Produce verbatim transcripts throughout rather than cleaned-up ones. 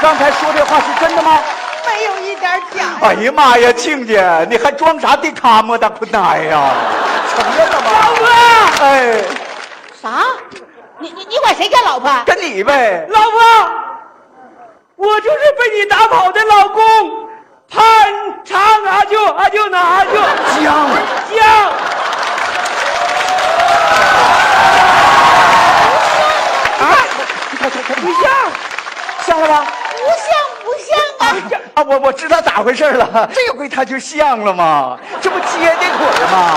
刚才说这话是真的吗？ 没有一点假。 哎呀妈呀，亲家，你还装啥的卡莫的不奶呀？承认了吗？ 老婆， 哎， 啥？你你你管谁叫老婆？ 跟你呗。 老婆，我就是被你打跑的老公，潘长阿舅，阿舅哪阿舅？ 江江。啊，不像， 像了吧？ 不像不像啊！ 啊，我我知道咋回事了，这回他就像了嘛，这不接的腿吗？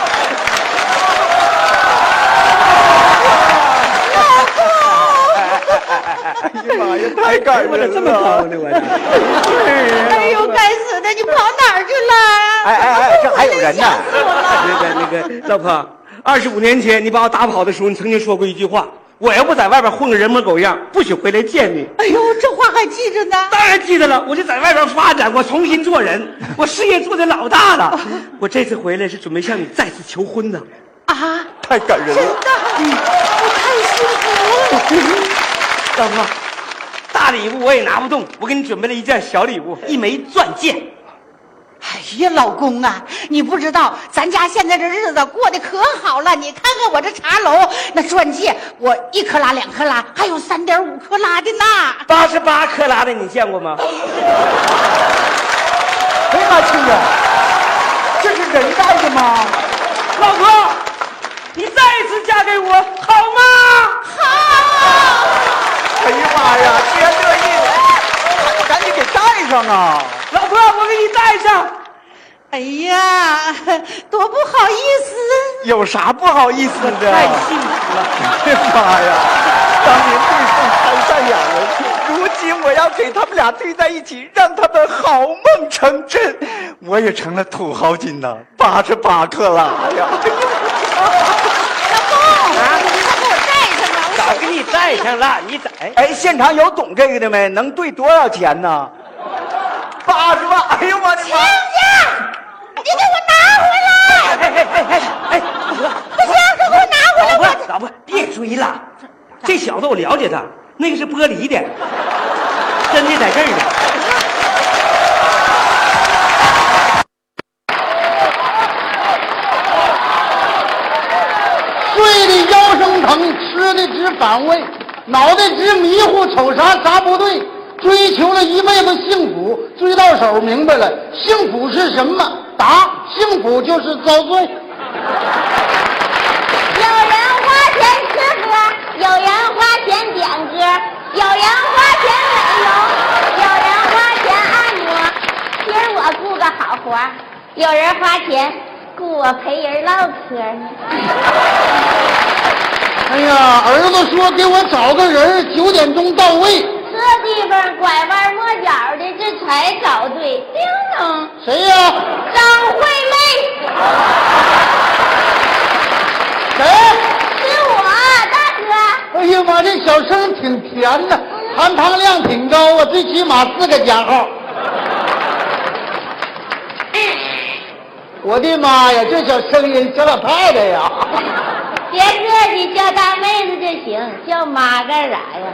哎呀妈呀，太感人了！ 这么高呢，我哎呦，该死的，你跑哪儿去了？ 哎哎哎，这还有人呢！ 那个那个，老婆，二十五年前你把我打跑的时候，你曾经说过一句话。我要不在外边混个人模狗样，不许回来见你。 哎呦，这话还记着呢。 当然记得了，我就在外边发展，我重新做人，我事业做得老大了。我这次回来是准备向你再次求婚的。 啊， 太感人了！ 真的，嗯、我太幸福了。 老婆，大礼物我也拿不动，我给你准备了一件小礼物，一枚钻戒。 哎呀，老公啊，你不知道，咱家现在这日子过得可好了。你看看我这茶楼，那钻戒，我一克拉、两克拉，还有三点五克拉的呢。 八十八克拉的，你见过吗？ 哎呀妈，亲家，这是人戴的吗？ 老婆，你再一次嫁给我好吗？ 好。 哎呀妈呀，既然乐意，赶紧给戴上啊！ 老婆，我给你戴上。 哎呀，多不好意思！ 有啥不好意思的？ 太幸福了！ 哎呀妈呀，当年对凤太赡养了，如今我要给他们俩对在一起，让他们好梦成真，我也成了土豪金呐，八十八克拉呀！ 老公，啊，你快给我戴上吧！ 早给你戴上了，你戴。 哎，现场有懂这个的没？能兑多少钱呢？八十万！哎呦我的妈！ 亲家，你给我拿回来！ 哎哎哎哎哎，老婆， 不行，给我拿回来！ 老婆，老婆，别追了，这小子我了解他，那个是玻璃的，真的在这儿呢。 睡的腰生疼，吃的直反胃，脑袋直迷糊，瞅啥啥不对。追求了一辈子幸福，追到手明白了，幸福是什么？答：幸福就是遭罪。 有人花钱吃喝，有人花钱点歌，有人花钱美容，有人花钱按摩。今儿我雇个好活，有人花钱雇我陪人唠嗑呢。 哎呀，儿子说给我找个人，九点钟到位。 这地方拐弯抹角的，这才找对。叮咚， 谁呀？ 张惠妹。 谁？ 是我，大哥。 哎呀妈，这小声挺甜呐，含糖量挺高啊，最起码四个加号。我的妈呀，这小声音，小老太太呀！ 别客气，叫大妹子就行，叫妈干啥呀？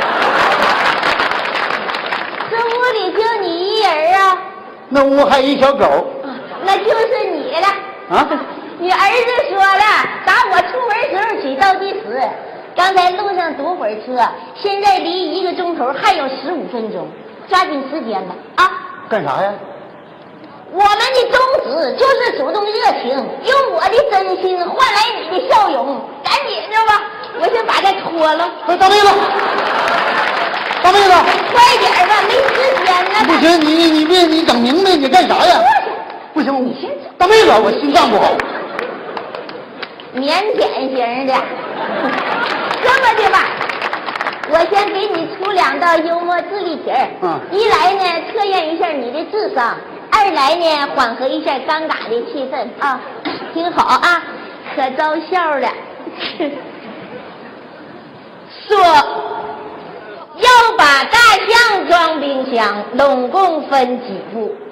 这屋里就你一人啊？ 那屋还一小狗。 那就是你了。 啊？ 你儿子说了，打我出门时候起倒计时，刚才路上堵会儿车，现在离一个钟头还有十五分钟，抓紧时间吧！啊？ 干啥呀？ 我们的宗旨就是主动热情，用我的真心换来你的笑容。赶紧的吧，我先把它脱了。 快，大妹子，大妹子， 快点吧，没时间了。 不行，你你你别，你整明白，你干啥呀？不行，我大妹子，我心脏不好。 腼腆型的，这么的吧，我先给你出两道幽默智力题儿。 嗯， 一来呢测验一下你的智商，二来呢缓和一下尴尬的气氛啊。听好啊，可招笑了。说要把大象装冰箱，拢共分几步？